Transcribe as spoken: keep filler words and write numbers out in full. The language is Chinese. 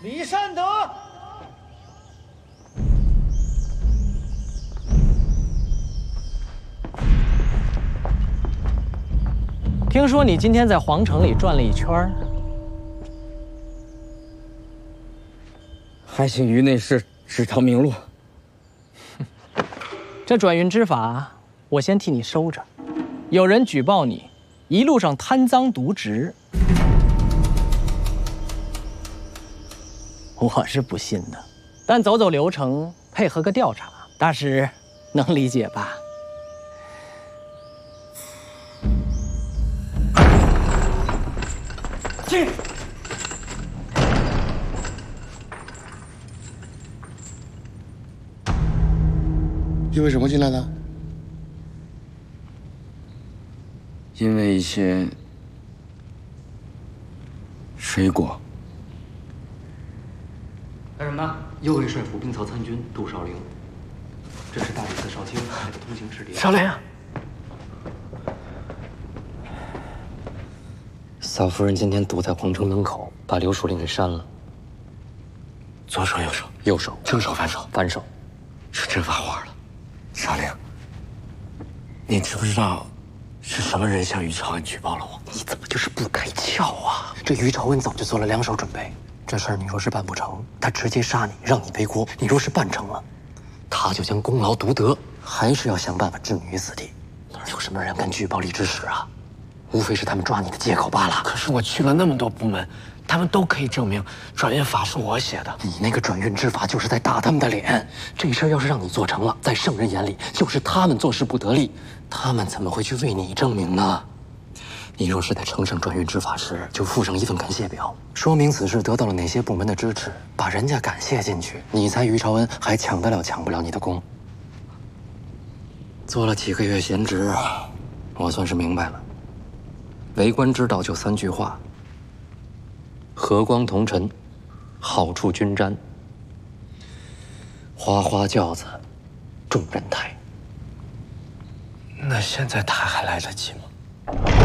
李善德。听说你今天在皇城里转了一圈儿， 还请于内侍指条明路。 这转运之法，我先替你收着。有人举报你一路上贪赃渎职，我是不信的。但走走流程，配合个调查，大使能理解吧？ 进。 因为什么进来的？ 因为一些水果。 干什么呢？右卫帅府兵曹参军杜少陵，这是大理寺少卿派的通行使节。 少陵。 嫂夫人今天堵在皇城门口，把刘署令给扇了。 左手、右手、 右手， 正手、反手、 反手， 是真发话了。少陵，你知不知道是什么人向于朝恩举报了我？ 你怎么就是不开窍啊？这于朝恩早就做了两手准备，这事儿你若是办不成，他直接杀你，让你背锅；你若是办成了，他就将功劳独得，还是要想办法置你于死地。哪有什么人敢举报李之使啊？ 无非是他们抓你的借口罢了。 可是我去了那么多部门，他们都可以证明转运法是我写的。 你那个转运之法就是在打他们的脸。这事儿要是让你做成了，在圣人眼里就是他们做事不得力，他们怎么会去为你证明呢？你若是在呈上转运之法时，就附上一份感谢表，说明此事得到了哪些部门的支持，把人家感谢进去，你猜于朝恩还抢得了抢不了你的功？做了几个月闲职，我算是明白了。 为官之道就三句话：和光同尘，好处均沾，花花轿子，众人抬。 那现在抬还来得及吗？